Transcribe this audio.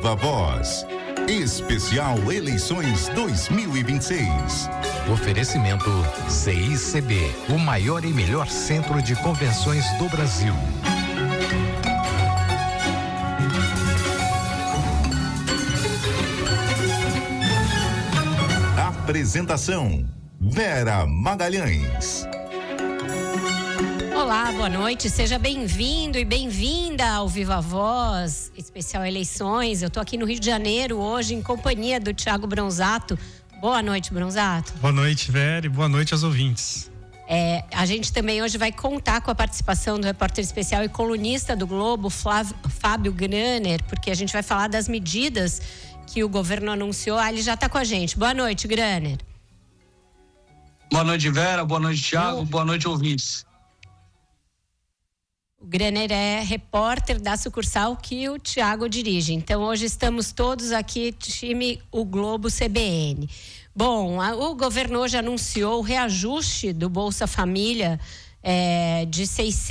Viva Voz. Especial Eleições 2026. Oferecimento CICB, o maior e melhor centro de convenções do Brasil. Apresentação: Vera Magalhães. Olá, boa noite, seja bem-vindo e bem-vinda ao Viva Voz, especial eleições. Eu tô aqui no Rio de Janeiro hoje em companhia do Thiago Bronzato. Boa noite, Bronzato. Boa noite, Vera, e boa noite aos ouvintes. A gente também hoje vai contar com a participação do repórter especial e colunista do Globo, Fábio Graner, porque a gente vai falar das medidas que o governo anunciou. Ele já está com a gente. Boa noite, Graner. Boa noite, Vera. Boa noite, Thiago. Boa noite, ouvintes. O Graner é repórter da sucursal que o Thiago dirige. Então, hoje estamos todos aqui, time O Globo CBN. Bom, o governo hoje anunciou o reajuste do Bolsa Família de 600